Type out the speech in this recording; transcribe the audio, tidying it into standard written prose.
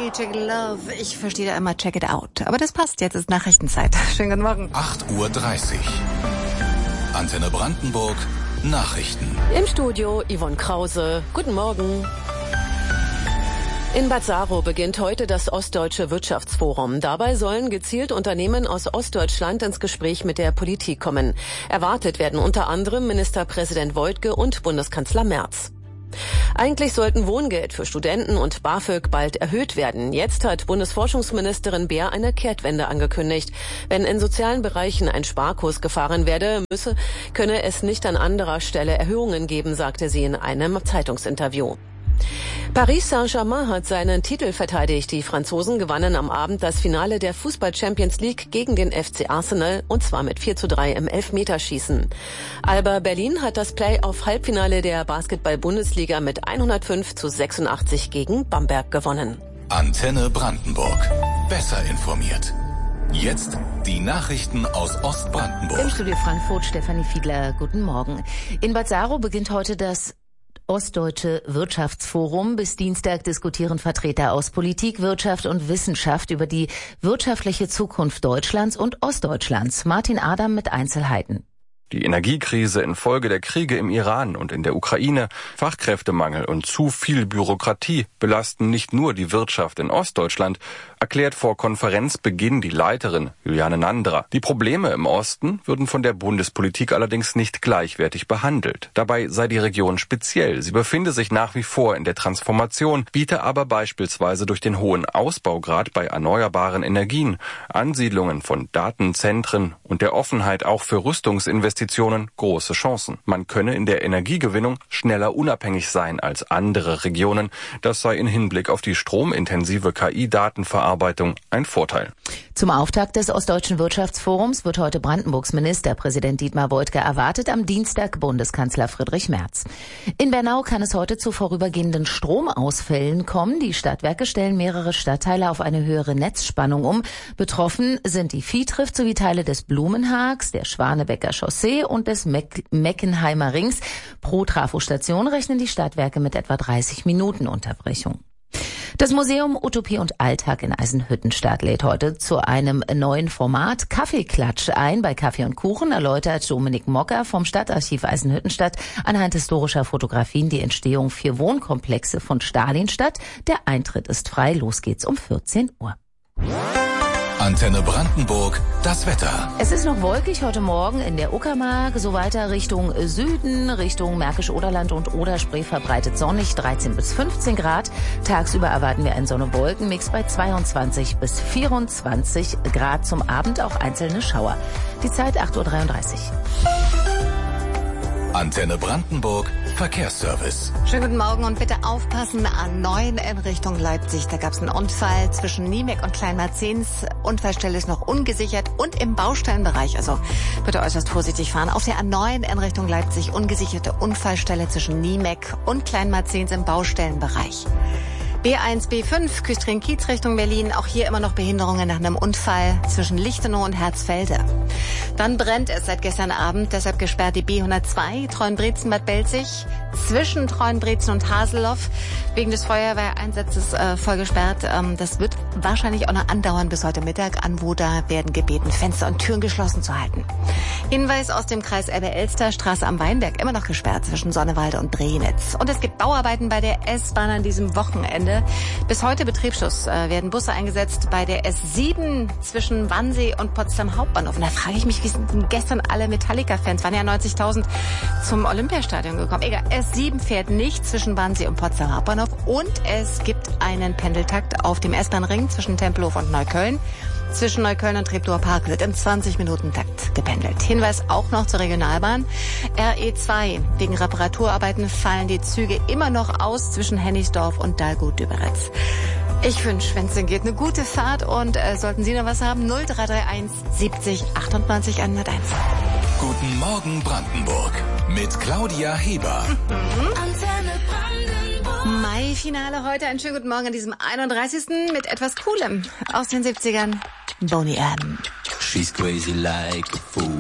Hey, check it love. Ich verstehe da immer check it out. Aber das passt, jetzt ist Nachrichtenzeit. Schönen guten Morgen. 8:30 Uhr. Antenne Brandenburg. Nachrichten. Im Studio Yvonne Krause. Guten Morgen. In Bad Saro beginnt heute das Ostdeutsche Wirtschaftsforum. Dabei sollen gezielt Unternehmen aus Ostdeutschland ins Gespräch mit der Politik kommen. Erwartet werden unter anderem Ministerpräsident Woidke und Bundeskanzler Merz. Eigentlich sollten Wohngeld für Studenten und BAföG bald erhöht werden. Jetzt hat Bundesforschungsministerin Beer eine Kehrtwende angekündigt. Wenn in sozialen Bereichen ein Sparkurs gefahren werde, könne es nicht an anderer Stelle Erhöhungen geben, sagte sie in einem Zeitungsinterview. Paris Saint-Germain hat seinen Titel verteidigt. Die Franzosen gewannen am Abend das Finale der Fußball-Champions League gegen den FC Arsenal, und zwar mit 4:3 im Elfmeterschießen. Alba Berlin hat das Play-off-Halbfinale der Basketball-Bundesliga mit 105:86 gegen Bamberg gewonnen. Antenne Brandenburg. Besser informiert. Jetzt die Nachrichten aus Ostbrandenburg. Im Studio Frankfurt Stefanie Fiedler, guten Morgen. In Bad Saro beginnt heute das Ostdeutsche Wirtschaftsforum. Bis Dienstag diskutieren Vertreter aus Politik, Wirtschaft und Wissenschaft über die wirtschaftliche Zukunft Deutschlands und Ostdeutschlands. Martin Adam mit Einzelheiten. Die Energiekrise infolge der Kriege im Iran und in der Ukraine, Fachkräftemangel und zu viel Bürokratie belasten nicht nur die Wirtschaft in Ostdeutschland, erklärt vor Konferenzbeginn die Leiterin Juliane Nandra. Die Probleme im Osten würden von der Bundespolitik allerdings nicht gleichwertig behandelt. Dabei sei die Region speziell. Sie befinde sich nach wie vor in der Transformation, biete aber beispielsweise durch den hohen Ausbaugrad bei erneuerbaren Energien, Ansiedlungen von Datenzentren und der Offenheit auch für Rüstungsinvestitionen große Chancen. Man könne in der Energiegewinnung schneller unabhängig sein als andere Regionen. Das sei in Hinblick auf die stromintensive KI-Datenverarbeitung ein Vorteil. Zum Auftakt des Ostdeutschen Wirtschaftsforums wird heute Brandenburgs Ministerpräsident Dietmar Woidke erwartet, am Dienstag Bundeskanzler Friedrich Merz. In Bernau kann es heute zu vorübergehenden Stromausfällen kommen. Die Stadtwerke stellen mehrere Stadtteile auf eine höhere Netzspannung um. Betroffen sind die Viehtrift sowie Teile des Blumenhags, der Schwanebecker Chaussee und des Meckenheimer Rings. Pro Trafostation rechnen die Stadtwerke mit etwa 30 Minuten Unterbrechung. Das Museum Utopie und Alltag in Eisenhüttenstadt lädt heute zu einem neuen Format Kaffeeklatsch ein. Bei Kaffee und Kuchen erläutert Dominik Mocker vom Stadtarchiv Eisenhüttenstadt anhand historischer Fotografien die Entstehung 4 Wohnkomplexe von Stalinstadt. Der Eintritt ist frei. Los geht's um 14 Uhr. Antenne Brandenburg, das Wetter. Es ist noch wolkig heute Morgen in der Uckermark, so weiter Richtung Süden, Richtung Märkisch-Oderland und Oder-Spree verbreitet sonnig, 13 bis 15 Grad. Tagsüber erwarten wir einen Sonne-Wolken-Mix bei 22 bis 24 Grad. Zum Abend auch einzelne Schauer. Die Zeit 8:33 Uhr. Antenne Brandenburg, Verkehrsservice. Schönen guten Morgen und bitte aufpassen. A9 in Richtung Leipzig. Da gab es einen Unfall zwischen Niemek und Kleinmarzens. Unfallstelle ist noch ungesichert und im Baustellenbereich. Also bitte äußerst vorsichtig fahren. Auf der A9 in Richtung Leipzig ungesicherte Unfallstelle zwischen Niemek und Kleinmarzens im Baustellenbereich. B1, B5, Küstrin-Kiez Richtung Berlin. Auch hier immer noch Behinderungen nach einem Unfall zwischen Lichtenau und Herzfelde. Dann brennt es seit gestern Abend, deshalb gesperrt die B102, Treuenbrietzen-Bad Belzig, zwischen Treuenbrietzen und Haseloff. Wegen des Feuerwehreinsatzes voll gesperrt. Das wird wahrscheinlich auch noch andauern bis heute Mittag. Anwohner werden gebeten, Fenster und Türen geschlossen zu halten. Hinweis aus dem Kreis Elbe-Elster, Straße am Weinberg, immer noch gesperrt zwischen Sonnewalde und Drehnitz. Und es gibt Bauarbeiten bei der S-Bahn an diesem Wochenende. Bis heute Betriebsschluss werden Busse eingesetzt bei der S7 zwischen Wannsee und Potsdam Hauptbahnhof. Und da frage ich mich, wie sind denn gestern alle Metallica-Fans, waren ja 90.000 zum Olympiastadion gekommen. Egal, S7 fährt nicht zwischen Wannsee und Potsdam Hauptbahnhof. Und es gibt einen Pendeltakt auf dem S-Bahn-Ring zwischen Tempelhof und Neukölln. Zwischen Neukölln und Treptower Park wird im 20-Minuten-Takt gependelt. Hinweis auch noch zur Regionalbahn. RE2. Wegen Reparaturarbeiten fallen die Züge immer noch aus zwischen Hennigsdorf und Dahlgut-Düberitz. Ich wünsche, wenn es denn geht, eine gute Fahrt und sollten Sie noch was haben, 0331 70 98 101. Guten Morgen Brandenburg mit Claudia Heber. Mai-Finale heute. Einen schönen guten Morgen an diesem 31. mit etwas Coolem aus den 70ern. Boney M. She's crazy like a fool.